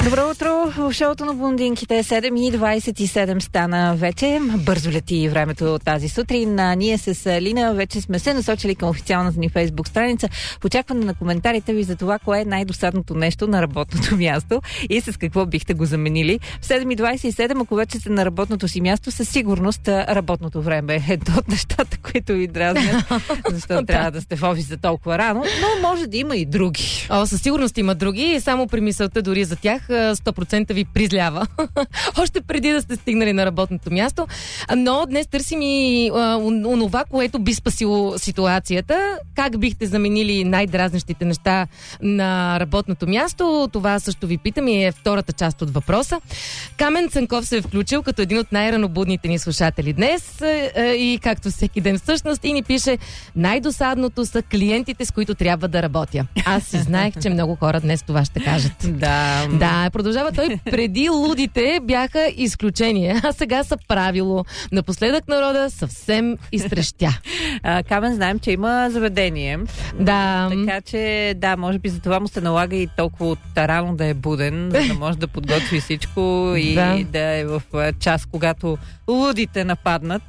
Добро утро в шоуто на блондинките. 7:27 стана вече. Бързо лети времето тази сутрин. Ние с Лина вече сме се насочили към официалната ни Фейсбук страница в очакване на коментарите ви за това, кое е най-досадното нещо на работното място и с какво бихте го заменили. В 7:27, ако вече сте на работното си място, със сигурност работното време е едно от нещата, които ви дразнят, защото трябва да сте в офиса толкова рано, но може да има и други. Със сигурност има други и само при мисълта дори за тях 100% ви призлява. Още преди да сте стигнали на работното място. Но днес търсим и онова, което би спасило ситуацията. Как бихте заменили най-дразнещите неща на работното място? Това също ви питам и е втората част от въпроса. Камен Цанков се е включил като един от най-ранобудните ни слушатели днес и както всеки ден всъщност и ни пише: най-досадното са клиентите, с които трябва да работя. Аз си знаех, че много хора днес това ще кажат. Да, продължава той. Преди лудите бяха изключение, а сега са правило. Напоследък народа съвсем изтрещя. Камен, знаем, че има заведение. Да. Така че, да, може би за това му се налага и толкова рано да е буден, за да може да подготви всичко и да е в час, когато лудите нападнат.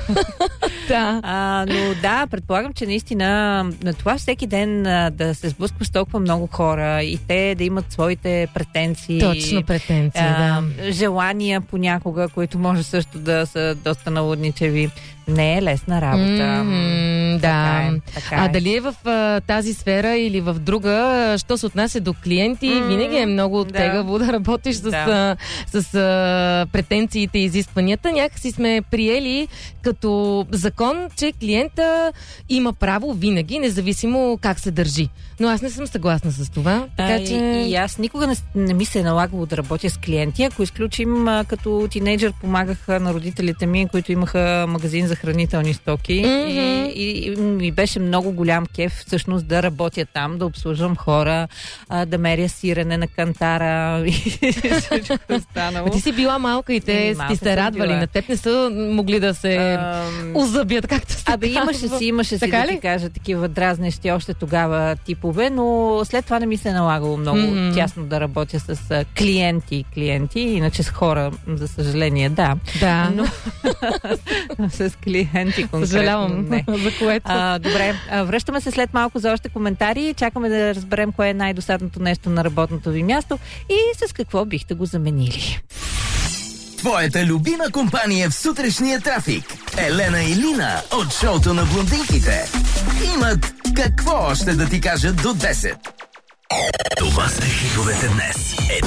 Да. Но да, предполагам, че наистина на това всеки ден да се сблъсква с толкова много хора и те да имат своите претенции. Точно, претенции, да. Желания понякога, които може също да са доста налудничеви. Не е лесна работа. Да. Така е. Дали е в тази сфера или в друга, що се отнася до клиенти, винаги е много тегаво да работиш с претенциите и изискванията. Някакси сме приели като закон, че клиента има право винаги, независимо как се държи. Но аз не съм съгласна с това. Така, че... И аз никога не ми се е налагало да работя с клиенти. Ако изключим, като тинейджър помагах на родителите ми, които имаха магазин за хранителни стоки и беше много голям кеф всъщност да работя там, да обслужвам хора, да меря сирене на кантара и всичко останало. Ти си била малка и те ти се радвали. На теб не са могли да се узъбят, както се казва. Имаше си да ти кажа такива дразнещи още тогава типове, но след това не ми се е налагало много тясно да работя с клиенти, иначе с хора, за съжаление, да. Но с клиенти конкретно. Съжалявам за което. Добре, връщаме се след малко за още коментари. Чакаме да разберем кое е най-досадното нещо на работното ви място и с какво бихте го заменили. Твоята любима компания в сутрешния трафик. Елена и Лина от шоуто на блондинките имат какво още да ти кажат до 10. Това са хитовете днес.